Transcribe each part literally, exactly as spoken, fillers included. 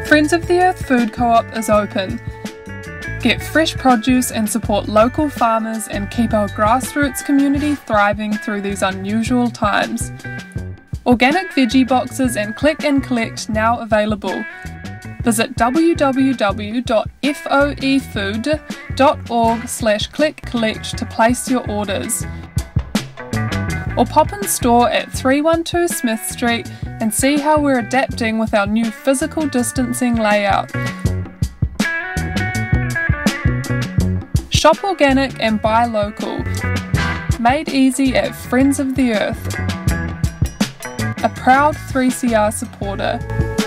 Friends of the Earth Food Co-op is open. Get fresh produce and support local farmers and keep our grassroots community thriving through these unusual times. Organic veggie boxes and click and collect now available. Visit w w w dot foefood dot org slash click collect to place your orders. Or pop in store at three one two Smith Street and see how we're adapting with our new physical distancing layout. Shop organic and buy local. Made easy at Friends of the Earth. A proud three C R supporter.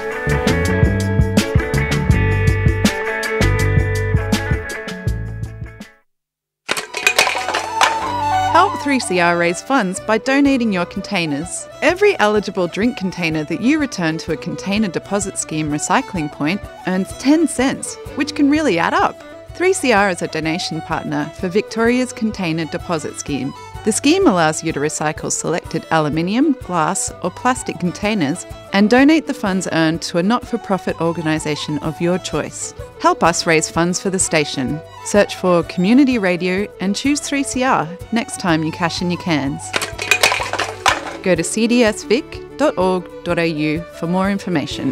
Help three C R raise funds by donating your containers. Every eligible drink container that you return to a container deposit scheme recycling point earns ten cents, which can really add up. three C R is a donation partner for Victoria's Container Deposit Scheme. The scheme allows you to recycle selected aluminium, glass or plastic containers and donate the funds earned to a not-for-profit organisation of your choice. Help us raise funds for the station. Search for Community Radio and choose three C R next time you cash in your cans. Go to c d s vic dot org dot a u for more information.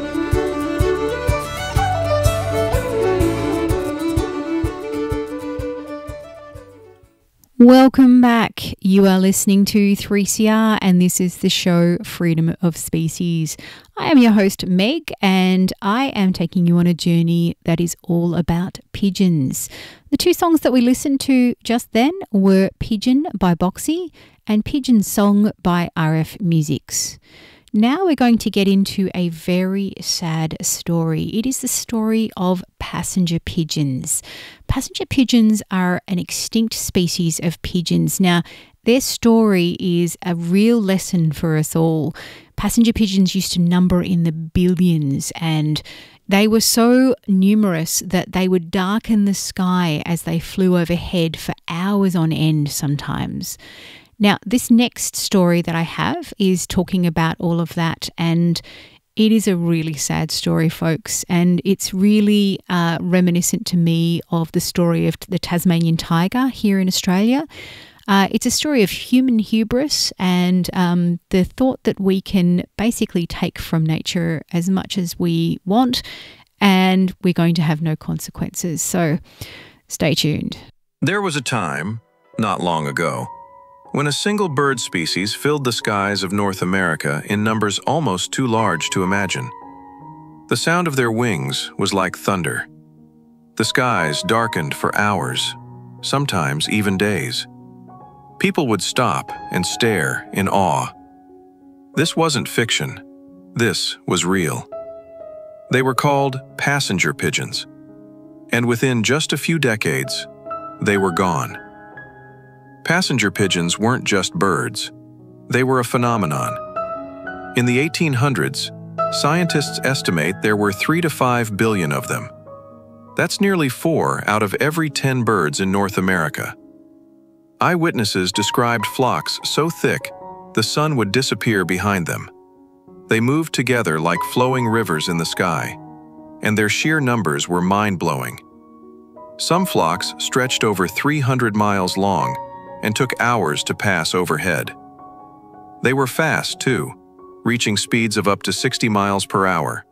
Welcome back. You are listening to three C R and this is the show Freedom of Species. I am your host Meg and I am taking you on a journey that is all about pigeons. The two songs that we listened to just then were Pigeon by Boxy and Pigeon Song by R F Musics. Now we're going to get into a very sad story. It is the story of passenger pigeons. Passenger pigeons are an extinct species of pigeons. Now, their story is a real lesson for us all. Passenger pigeons used to number in the billions and they were so numerous that they would darken the sky as they flew overhead for hours on end sometimes. Now, this next story that I have is talking about all of that, and it is a really sad story, folks, and it's really uh, reminiscent to me of the story of the Tasmanian tiger here in Australia. Uh, it's a story of human hubris and um, the thought that we can basically take from nature as much as we want, and we're going to have no consequences. So stay tuned. There was a time, not long ago, when a single bird species filled the skies of North America in numbers almost too large to imagine. The sound of their wings was like thunder. The skies darkened for hours, sometimes even days. People would stop and stare in awe. This wasn't fiction. This was real. They were called passenger pigeons, and within just a few decades, they were gone. Passenger pigeons weren't just birds. They were a phenomenon. In the eighteen hundreds, scientists estimate there were three to five billion of them. That's nearly four out of every ten birds in North America. Eyewitnesses described flocks so thick the sun would disappear behind them. They moved together like flowing rivers in the sky, and their sheer numbers were mind-blowing. Some flocks stretched over three hundred miles long and took hours to pass overhead. They were fast, too, reaching speeds of up to sixty miles per hour.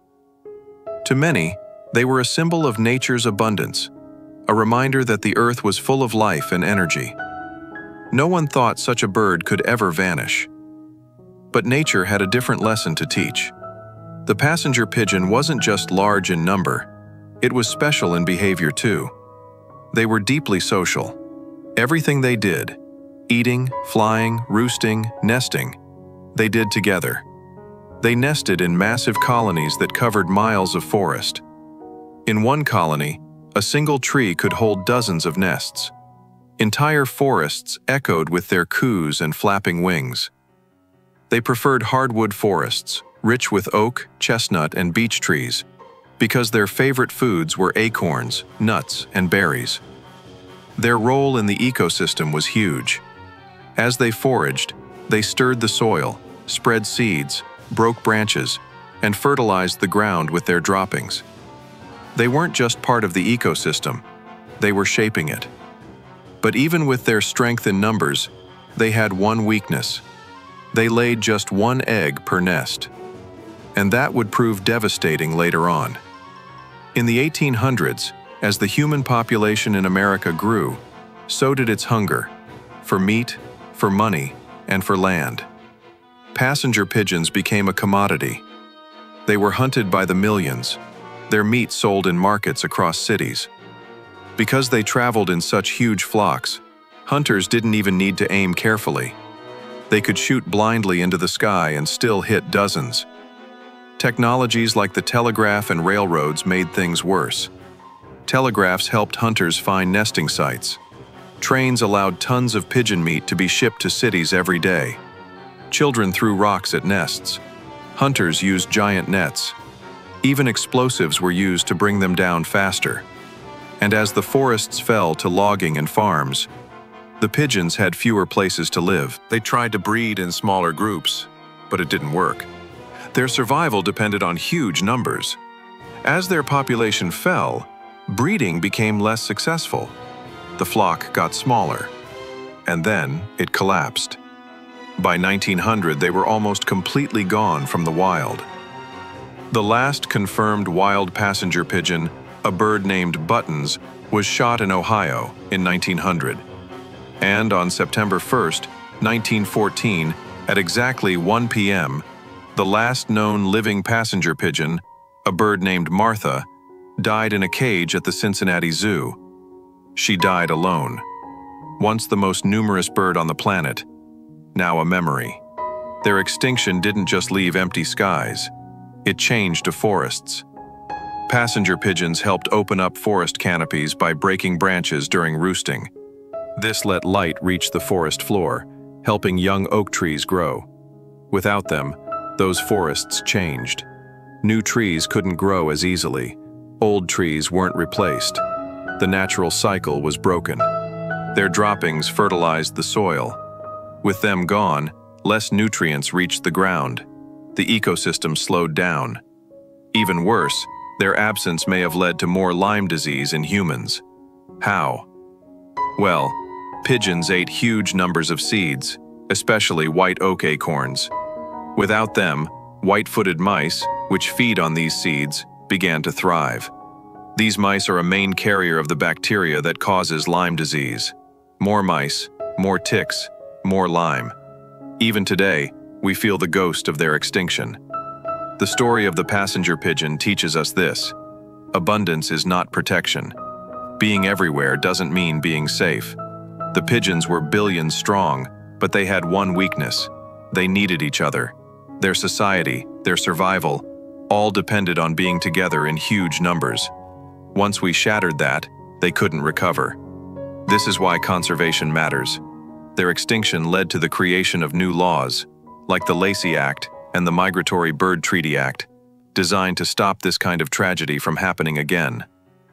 To many, they were a symbol of nature's abundance, a reminder that the earth was full of life and energy. No one thought such a bird could ever vanish. But nature had a different lesson to teach. The passenger pigeon wasn't just large in number, it was special in behavior too. They were deeply social. Everything they did, eating, flying, roosting, nesting, they did together. They nested in massive colonies that covered miles of forest. In one colony, a single tree could hold dozens of nests. Entire forests echoed with their coos and flapping wings. They preferred hardwood forests, rich with oak, chestnut, and beech trees, because their favorite foods were acorns, nuts, and berries. Their role in the ecosystem was huge. As they foraged, they stirred the soil, spread seeds, broke branches, and fertilized the ground with their droppings. They weren't just part of the ecosystem, they were shaping it. But even with their strength in numbers, they had one weakness. They laid just one egg per nest. And that would prove devastating later on. In the eighteen hundreds, as the human population in America grew, so did its hunger for meat, for money, and for land. Passenger pigeons became a commodity. They were hunted by the millions, their meat sold in markets across cities. Because they traveled in such huge flocks, hunters didn't even need to aim carefully. They could shoot blindly into the sky and still hit dozens. Technologies like the telegraph and railroads made things worse. Telegraphs helped hunters find nesting sites. Trains allowed tons of pigeon meat to be shipped to cities every day. Children threw rocks at nests. Hunters used giant nets. Even explosives were used to bring them down faster. And as the forests fell to logging and farms, the pigeons had fewer places to live. They tried to breed in smaller groups, but it didn't work. Their survival depended on huge numbers. As their population fell, breeding became less successful. The flock got smaller, and then it collapsed. By nineteen hundred, they were almost completely gone from the wild. The last confirmed wild passenger pigeon, a bird named Buttons, was shot in Ohio in nineteen hundred. And on September first, nineteen fourteen, at exactly one p m, the last known living passenger pigeon, a bird named Martha, died in a cage at the Cincinnati Zoo. She died alone. Once the most numerous bird on the planet, now a memory. Their extinction didn't just leave empty skies. It changed to forests. Passenger pigeons helped open up forest canopies by breaking branches during roosting. This let light reach the forest floor, helping young oak trees grow. Without them, those forests changed. New trees couldn't grow as easily. Old trees weren't replaced. The natural cycle was broken. Their droppings fertilized the soil. With them gone, less nutrients reached the ground. The ecosystem slowed down. Even worse, their absence may have led to more Lyme disease in humans. How? Well, pigeons ate huge numbers of seeds, especially white oak acorns. Without them, white-footed mice, which feed on these seeds, began to thrive. These mice are a main carrier of the bacteria that causes Lyme disease. More mice, more ticks, more Lyme. Even today, we feel the ghost of their extinction. The story of the passenger pigeon teaches us this: abundance is not protection. Being everywhere doesn't mean being safe. The pigeons were billions strong, but they had one weakness. They needed each other. Their society, their survival, all depended on being together in huge numbers. Once we shattered that, they couldn't recover. This is why conservation matters. Their extinction led to the creation of new laws, like the Lacey Act and the Migratory Bird Treaty Act, designed to stop this kind of tragedy from happening again.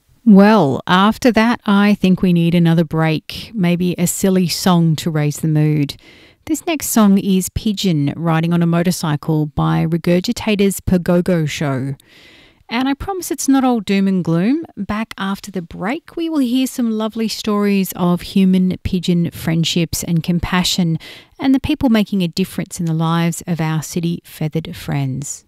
Well, after that, I think we need another break, maybe a silly song to raise the mood. This next song is Pigeon Riding on a Motorcycle by Regurgitator's Pogogo Show. And I promise it's not all doom and gloom. Back after the break, we will hear some lovely stories of human-pigeon friendships and compassion and the people making a difference in the lives of our city feathered friends.